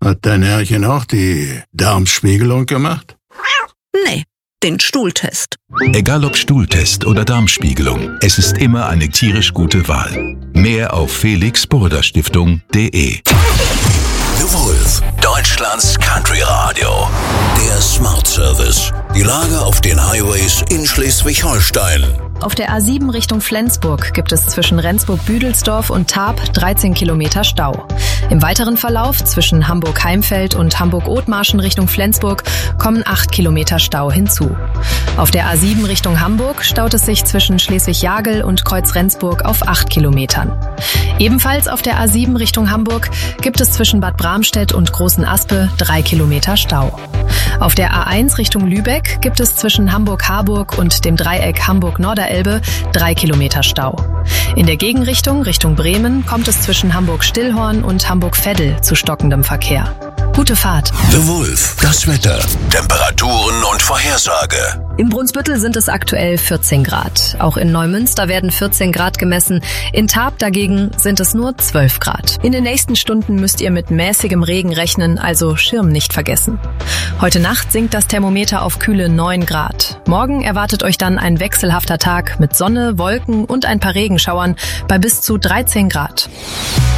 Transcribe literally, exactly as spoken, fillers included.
Hat dein Herrchen auch die Darmspiegelung gemacht? Nee, den Stuhltest. Egal ob Stuhltest oder Darmspiegelung, es ist immer eine tierisch gute Wahl. Mehr auf felix burda stiftung punkt de. The Wolf, Deutschlands Country Radio. Der Smart Service. Die Lage auf den Highways in Schleswig-Holstein. Auf der A sieben Richtung Flensburg gibt es zwischen Rendsburg-Büdelsdorf und Tarp dreizehn Kilometer Stau. Im weiteren Verlauf zwischen Hamburg-Heimfeld und Hamburg-Othmarschen Richtung Flensburg kommen acht Kilometer Stau hinzu. Auf der A sieben Richtung Hamburg staut es sich zwischen Schleswig-Jagel und Kreuz-Rendsburg auf acht Kilometern. Ebenfalls auf der A sieben Richtung Hamburg gibt es zwischen Bad Bramstedt und Großen Aspe drei Kilometer Stau. Auf der A eins Richtung Lübeck gibt es zwischen Hamburg-Harburg und dem Dreieck Hamburg-Norderelbe drei Kilometer Stau. In der Gegenrichtung Richtung Bremen kommt es zwischen Hamburg-Stillhorn und Hamburg-Veddel zu stockendem Verkehr. Gute Fahrt. The Wolf, das Wetter, Temperaturen und Vorhersage. In Brunsbüttel sind es aktuell vierzehn Grad. Auch in Neumünster werden vierzehn Grad gemessen. In Tarp dagegen sind es nur zwölf Grad. In den nächsten Stunden müsst ihr mit mäßigem Regen rechnen, also Schirm nicht vergessen. Heute Nacht sinkt das Thermometer auf kühle neun Grad. Morgen erwartet euch dann ein wechselhafter Tag mit Sonne, Wolken und ein paar Regenschauern bei bis zu dreizehn Grad.